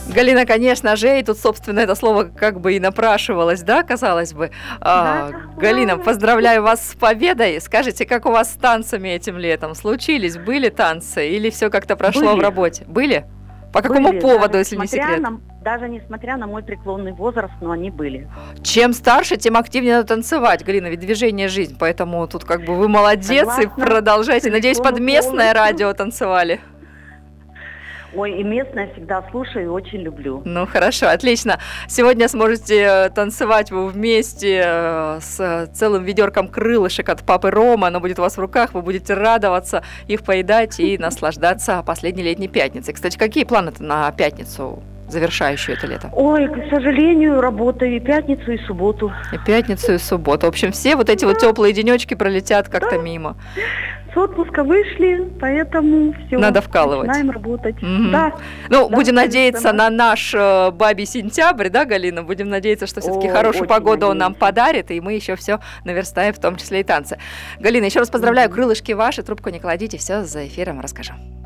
Галина, конечно же, и тут, собственно, это слово как бы и напрашивалось, да, казалось бы. Да, Галина, ура, ура. поздравляю вас с победой. Скажите, как у вас с танцами этим летом? Случились? Были танцы? Или все как-то прошло в Были, работе? Были? По какому были, поводу, если не секрет? даже несмотря на мой преклонный возраст, но они были. Чем старше, тем активнее надо танцевать, Галина, ведь движение – жизнь, поэтому тут как бы вы молодец и Согласна, продолжайте. Надеюсь, под целиком и местное полностью. радио танцевали. Ой, и местное всегда слушаю и очень люблю. Ну, хорошо, отлично. Сегодня сможете танцевать вы вместе с целым ведерком крылышек от папы Рома. Оно будет у вас в руках, вы будете радоваться, их поедать и наслаждаться последней летней пятницей. Кстати, какие планы-то на пятницу, завершающую это лето? Ой, к сожалению, работаю и пятницу, и субботу. И пятницу, и субботу. В общем, все вот эти вот теплые денечки пролетят как-то мимо. С отпуска вышли, поэтому все. Надо вкалывать. Начинаем работать. Мгм. Да. Ну, Да, будем надеяться конечно, на наш бабий сентябрь, да, Галина? Будем надеяться, что все-таки Ой, хорошую очень погоду он нам надеемся. подарит, и мы еще все наверстаем, в том числе и танцы. Галина, еще раз поздравляю, Мгм. крылышки ваши, трубку не кладите, все за эфиром расскажу.